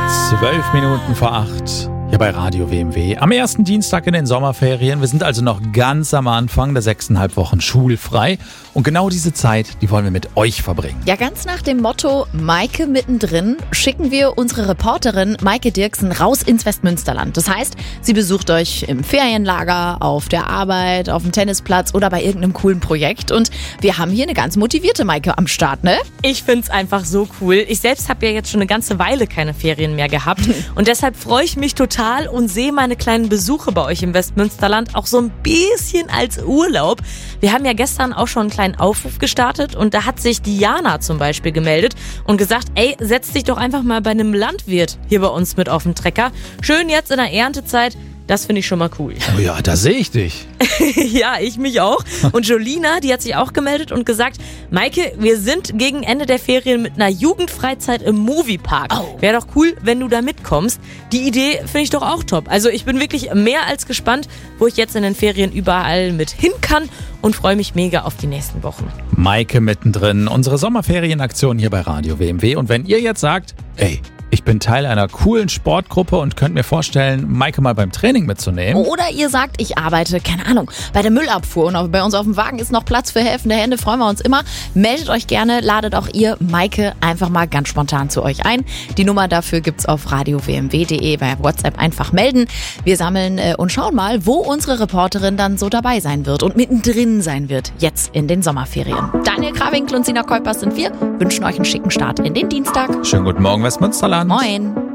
12 Minuten vor 8 hier bei Radio WMW. Am ersten Dienstag in den Sommerferien. Wir sind also noch ganz am Anfang der 6,5 Wochen schulfrei. Und genau diese Zeit, die wollen wir mit euch verbringen. Ja, ganz nach dem Motto Maike mittendrin schicken wir unsere Reporterin Maike Dirksen raus ins Westmünsterland. Das heißt, sie besucht euch im Ferienlager, auf der Arbeit, auf dem Tennisplatz oder bei irgendeinem coolen Projekt. Und wir haben hier eine ganz motivierte Maike am Start, ne? Ich find's einfach so cool. Ich selbst habe ja jetzt schon eine ganze Weile keine Ferien mehr gehabt. Und deshalb freue ich mich total und sehe meine kleinen Besuche bei euch im Westmünsterland auch so ein bisschen als Urlaub. Wir haben ja gestern auch schon einen kleinen Aufruf gestartet und da hat sich Diana zum Beispiel gemeldet und gesagt, ey, setz dich doch einfach mal bei einem Landwirt hier bei uns mit auf den Trecker. Schön jetzt in der Erntezeit. Das finde ich schon mal cool. Oh ja, da sehe ich dich. Ja, ich mich auch. Und Jolina, die hat sich auch gemeldet und gesagt, Maike, wir sind gegen Ende der Ferien mit einer Jugendfreizeit im Moviepark. Oh. Wäre doch cool, wenn du da mitkommst. Die Idee finde ich doch auch top. Also ich bin wirklich mehr als gespannt, wo ich jetzt in den Ferien überall mit hin kann und freue mich mega auf die nächsten Wochen. Maike mittendrin, unsere Sommerferienaktion hier bei Radio WMW. Und wenn ihr jetzt sagt, ey, ich bin Teil einer coolen Sportgruppe und könnt mir vorstellen, Maike mal beim Training mitzunehmen. Oder ihr sagt, ich arbeite, keine Ahnung, bei der Müllabfuhr und bei uns auf dem Wagen ist noch Platz für helfende Hände, freuen wir uns immer. Meldet euch gerne, ladet auch ihr Maike einfach mal ganz spontan zu euch ein. Die Nummer dafür gibt's auf radiowmw.de, bei WhatsApp einfach melden. Wir sammeln und schauen mal, wo unsere Reporterin dann so dabei sein wird und mittendrin sein wird, jetzt in den Sommerferien. Daniel Krawinkel und Sina Kuipers sind wir, wünschen euch einen schicken Start in den Dienstag. Schönen guten Morgen, Westmünsterland. Moin.